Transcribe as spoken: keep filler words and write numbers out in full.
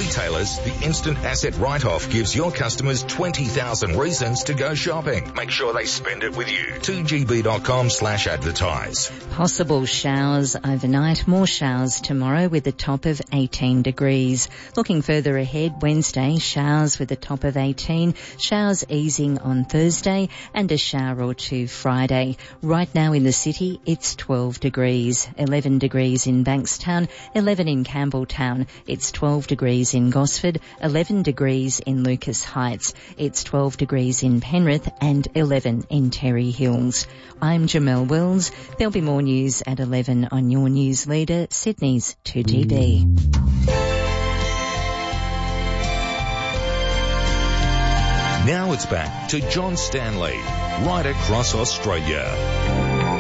retailers, the instant asset write-off gives your customers twenty thousand reasons to go shopping. Make sure they spend it with you. two g b dot com slash advertise. Possible showers overnight. More showers tomorrow with a top of eighteen degrees. Looking further ahead, Wednesday, showers with a top of eighteen. Showers easing on Thursday and a shower or two Friday. Right now in the city, it's twelve degrees. eleven degrees in Bankstown, eleven in Campbelltown. It's twelve degrees in Gosford, eleven degrees in Lucas Heights. It's twelve degrees in Penrith and eleven in Terry Hills. I'm Jamelle Wells. There'll be more news at eleven on your news leader, Sydney's two G B. Now it's back to John Stanley, right across Australia.